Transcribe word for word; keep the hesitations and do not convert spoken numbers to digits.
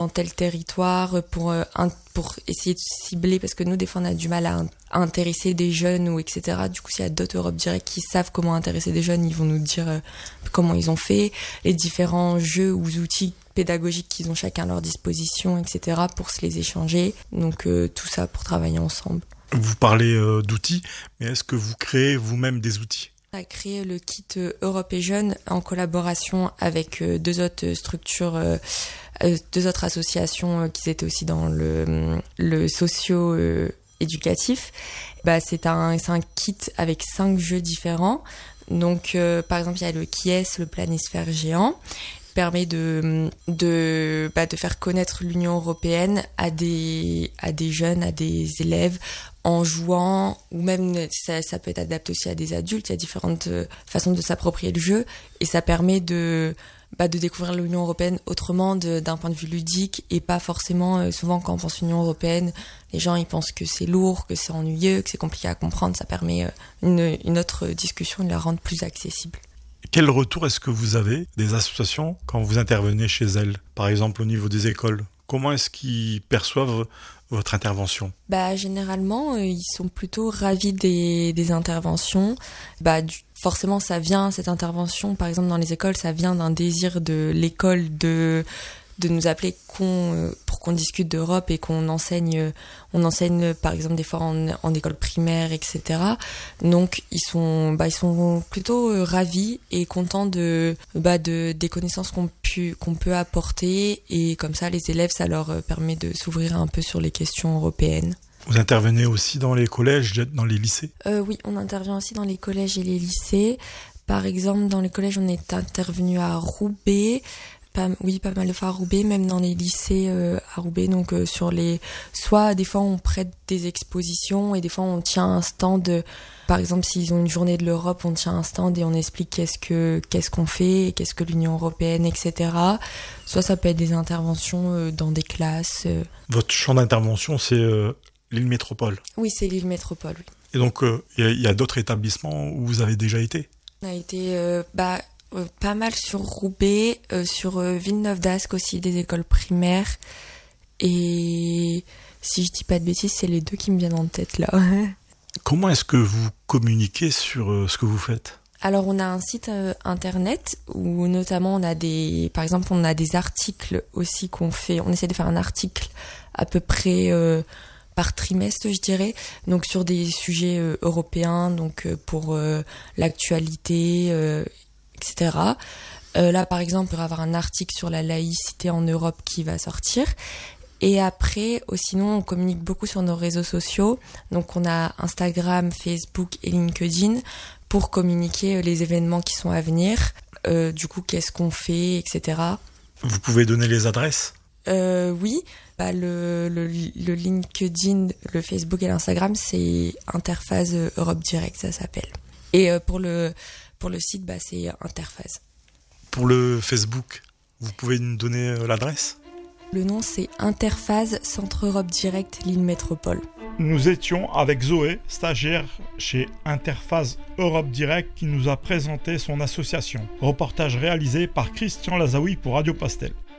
tel territoire pour, euh, un, pour essayer de cibler, parce que nous, des fois, on a du mal à, à intéresser des jeunes, ou et cetera. Du coup, s'il y a d'autres Europe Direct qui savent comment intéresser des jeunes, ils vont nous dire euh, comment ils ont fait, les différents jeux ou outils pédagogiques qu'ils ont chacun à leur disposition, et cetera, pour se les échanger. Donc, euh, tout ça pour travailler ensemble. Vous parlez euh, d'outils, mais est-ce que vous créez vous-même des outils ? On a créé le kit Europe et Jeunes en collaboration avec deux autres structures, deux autres associations qui étaient aussi dans le, le socio-éducatif. Bah, c'est un, c'est un kit avec cinq jeux différents. Donc, euh, par exemple, il y a le Kies, le planisphère géant, qui permet de, de, bah, de faire connaître l'Union européenne à des, à des jeunes, à des élèves, en jouant, ou même ça, ça peut être adapté aussi à des adultes. Il y a différentes façons de s'approprier le jeu, et ça permet de, bah, de découvrir l'Union européenne autrement, de, d'un point de vue ludique, et pas forcément, souvent quand on pense Union européenne, les gens ils pensent que c'est lourd, que c'est ennuyeux, que c'est compliqué à comprendre. Ça permet une, une autre discussion, de la rendre plus accessible. Quel retour est-ce que vous avez des associations quand vous intervenez chez elles, par exemple au niveau des écoles ? Comment est-ce qu'ils perçoivent votre intervention ? Bah, généralement, euh, ils sont plutôt ravis des, des interventions. Bah, du, forcément, ça vient, cette intervention, par exemple dans les écoles, ça vient d'un désir de l'école de, de nous appeler qu'on, euh, pour qu'on discute d'Europe et qu'on enseigne, euh, on enseigne par exemple des fois en, en école primaire, et cetera. Donc ils sont, bah, ils sont plutôt euh, ravis et contents de, bah, de des connaissances qu'on pu, qu'on peut apporter, et comme ça les élèves, ça leur euh, permet de s'ouvrir un peu sur les questions européennes. Vous intervenez aussi dans les collèges, dans les lycées ? euh, Oui, on intervient aussi dans les collèges et les lycées. Par exemple, dans les collèges, on est intervenu à Roubaix. Pas, oui, pas mal de fois à Roubaix, même dans les lycées euh, à Roubaix. Donc, euh, sur les, soit des fois on prête des expositions, et des fois on tient un stand. De, par exemple, s'ils ont une journée de l'Europe, on tient un stand et on explique qu'est-ce que qu'est-ce qu'on fait, qu'est-ce que l'Union européenne, et cetera. Soit ça peut être des interventions euh, dans des classes. Euh. Votre champ d'intervention, c'est euh, l'île Métropole ? Oui, c'est l'île Métropole, oui. Et donc, il euh, y, y a d'autres établissements où vous avez déjà été ? On a été euh, bah, euh, pas mal sur Roubaix, euh, sur euh, Villeneuve d'Ascq aussi, des écoles primaires. Et si je dis pas de bêtises, c'est les deux qui me viennent en tête là. Comment est-ce que vous communiquez sur euh, ce que vous faites ? Alors on a un site euh, internet où notamment on a des, par exemple on a des articles aussi qu'on fait. On essaie de faire un article à peu près euh, par trimestre, je dirais, donc sur des sujets euh, européens, donc euh, pour euh, l'actualité, euh, et cetera. Euh, là, par exemple, il va y avoir un article sur la laïcité en Europe qui va sortir. Et après, oh, sinon, on communique beaucoup sur nos réseaux sociaux. Donc, on a Instagram, Facebook et LinkedIn pour communiquer les événements qui sont à venir. Euh, du coup, qu'est-ce qu'on fait, et cetera. Vous pouvez donner les adresses ? Euh, oui, bah, le, le, le LinkedIn, le Facebook et l'Instagram, c'est Interphase Europe Direct, ça s'appelle. Et euh, pour le pour le site, bah, c'est Interphase. Pour le Facebook, vous pouvez nous donner l'adresse ? Le nom, c'est Interphase Centre Europe Direct Lille Métropole. Nous étions avec Zoé, stagiaire chez Interphase Europe Direct, qui nous a présenté son association. Reportage réalisé par Christian Lazaoui pour Radio Pastel.